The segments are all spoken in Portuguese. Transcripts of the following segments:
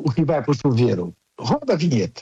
o que vai para o chuveiro? Roda a vinheta.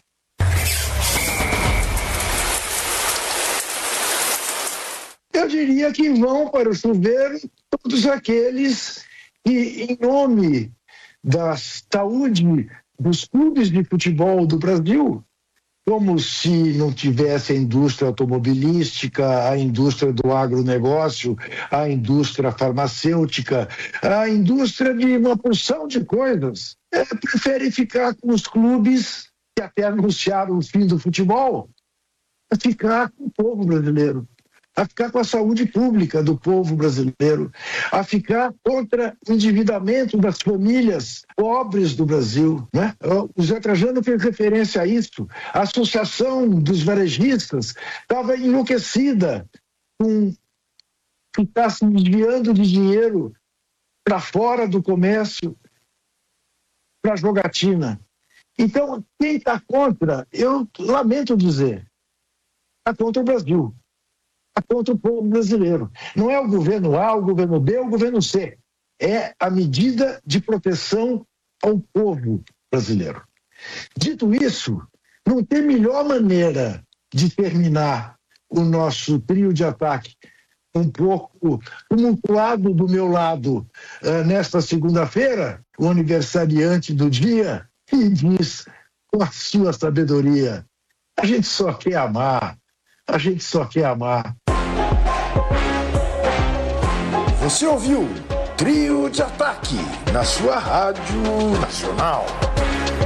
Eu diria que vão para o chuveiro todos aqueles que, em nome da saúde dos clubes de futebol do Brasil, como se não tivesse a indústria automobilística, a indústria do agronegócio, a indústria farmacêutica, a indústria de uma porção de coisas, prefere ficar com os clubes que até anunciaram o fim do futebol, a ficar com o povo brasileiro, a ficar com a saúde pública do povo brasileiro, a ficar contra o endividamento das famílias pobres do Brasil, né? O Zé Trajano fez referência a isso. A Associação dos Varejistas estava enlouquecida com ficar se desviando de dinheiro para fora do comércio, para jogatina. Então, quem está contra, eu lamento dizer, está contra o Brasil. Contra o povo brasileiro. Não é o governo A, o governo B, o governo C. É a medida de proteção ao povo brasileiro. Dito isso, não tem melhor maneira de terminar o nosso trio de ataque um pouco tumultuado do meu lado nesta segunda-feira, o aniversariante do dia, e diz com a sua sabedoria: a gente só quer amar, a gente só quer amar. Você ouviu Trio de Ataque na sua Rádio Nacional.